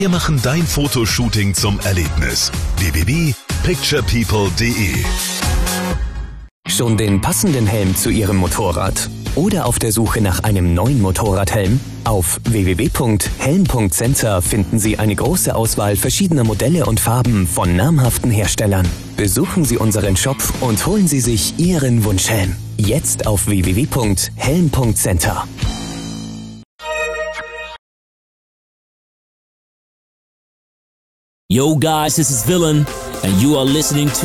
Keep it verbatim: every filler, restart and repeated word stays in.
Wir machen dein Fotoshooting zum Erlebnis. w w w punkt picture people punkt de Schon den passenden Helm zu Ihrem Motorrad? Oder auf der Suche nach einem neuen Motorradhelm? Auf w w w punkt helm punkt center finden Sie eine große Auswahl verschiedener Modelle und Farben von namhaften Herstellern. Besuchen Sie unseren Shop und holen Sie sich Ihren Wunschhelm. Jetzt auf w w w punkt helm punkt center. Yo guys, this is Villain and you are listening to